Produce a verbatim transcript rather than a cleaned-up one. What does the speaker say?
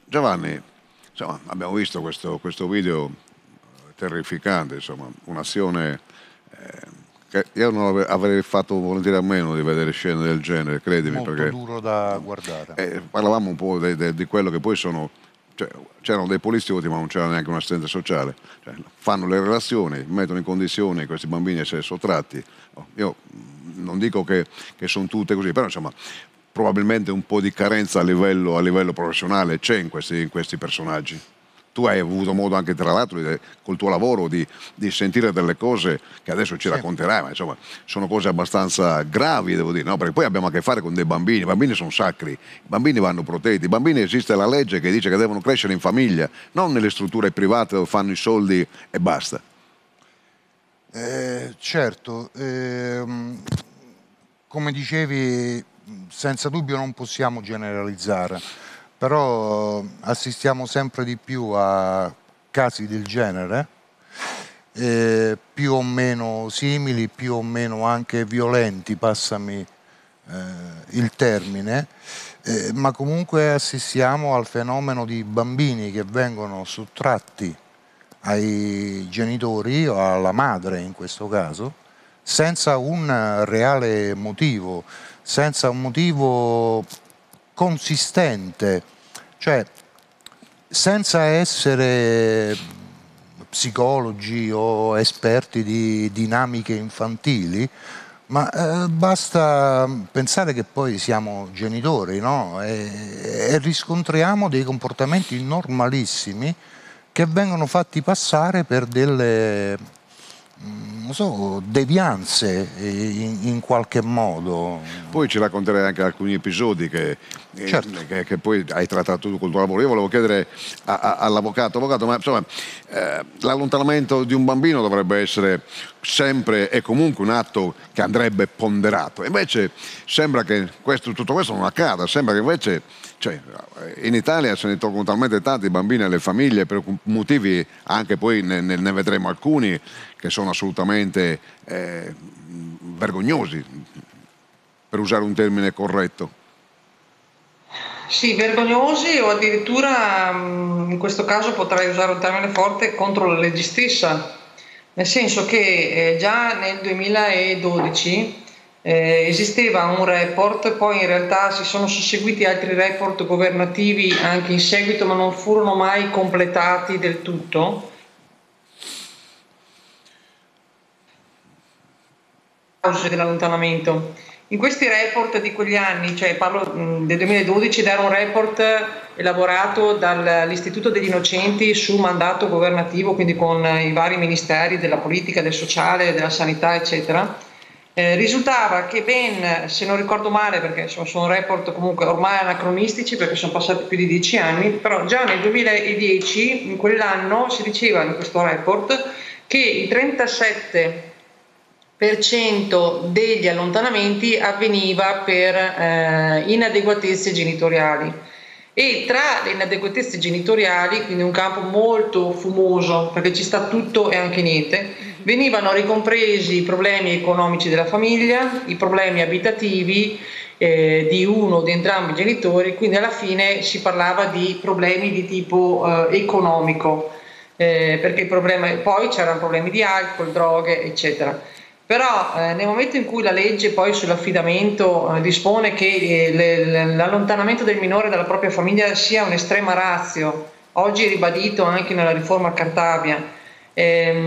Giovanni, insomma, abbiamo visto questo, questo video terrificante, insomma, un'azione eh, che io non ave- avrei fatto volentieri a meno di vedere scene del genere, credimi, Molto perché duro da guardare. eh, parlavamo un po' de- de- di quello che poi sono, cioè, c'erano dei poliziotti ma non c'era neanche un assistente sociale, cioè, fanno le relazioni, mettono in condizione questi bambini a essere sottratti. Oh, io mm, non dico che, che sono tutte così, però insomma probabilmente un po' di carenza a livello, a livello professionale c'è in questi, in questi personaggi. Tu hai avuto modo anche tra l'altro di- col tuo lavoro di, di sentire delle cose che adesso ci Sì, racconterai, ma insomma sono cose abbastanza gravi, devo dire, no? Perché poi abbiamo a che fare con dei bambini, i bambini sono sacri, i bambini vanno protetti, i bambini esiste la legge che dice che devono crescere in famiglia, non nelle strutture private dove fanno i soldi e basta. eh, certo, ehm, come dicevi, senza dubbio non possiamo generalizzare, però assistiamo sempre di più a casi del genere, eh, più o meno simili, più o meno anche violenti, passami eh, il termine, eh, ma comunque assistiamo al fenomeno di bambini che vengono sottratti ai genitori o alla madre in questo caso, senza un reale motivo, senza un motivo consistente, cioè senza essere psicologi o esperti di dinamiche infantili, ma eh, basta pensare che poi siamo genitori, no? E, e riscontriamo dei comportamenti normalissimi che vengono fatti passare per delle, mm, non so, devianze eh, in, in qualche modo. Poi ci racconterai anche alcuni episodi che, eh, Certo, che- che poi hai trattato tu col tuo lavoro. Io volevo chiedere a- a- all'avvocato, avvocato, ma insomma, eh, l'allontanamento di un bambino dovrebbe essere sempre e comunque un atto che andrebbe ponderato. Invece sembra che questo- tutto questo non accada, sembra che invece, cioè, in Italia se ne tolgono talmente tanti bambini alle famiglie per motivi, anche poi ne, ne- ne vedremo alcuni che sono assolutamente eh, vergognosi, per usare un termine corretto. Sì, vergognosi o addirittura mm, in questo caso potrei usare un termine forte contro la legge stessa, nel senso che eh, già nel duemiladodici eh, esisteva un report, poi in realtà si sono susseguiti altri report governativi anche in seguito, ma non furono mai completati del tutto. Cause dell'allontanamento. In questi report di quegli anni, cioè parlo mh, del duemiladodici, ed era un report elaborato dall'Istituto degli Innocenti su mandato governativo, quindi con eh, i vari ministeri della politica, del sociale, della sanità, eccetera. Eh, risultava che ben, se non ricordo male, perché insomma, sono report comunque ormai anacronistici perché sono passati più di dieci anni, però già nel duemiladieci, in quell'anno, si diceva in questo report che il trentasette per cento degli allontanamenti avveniva per eh, inadeguatezze genitoriali, e tra le inadeguatezze genitoriali, quindi un campo molto fumoso perché ci sta tutto e anche niente, venivano ricompresi i problemi economici della famiglia, i problemi abitativi eh, di uno o di entrambi i genitori, quindi alla fine si parlava di problemi di tipo eh, economico, eh, perché il problema, poi c'erano problemi di alcol, droghe, eccetera. Però eh, nel momento in cui la legge poi sull'affidamento eh, dispone che eh, le- le- l'allontanamento del minore dalla propria famiglia sia un'estrema ratio, oggi ribadito anche nella riforma Cartabia, ehm,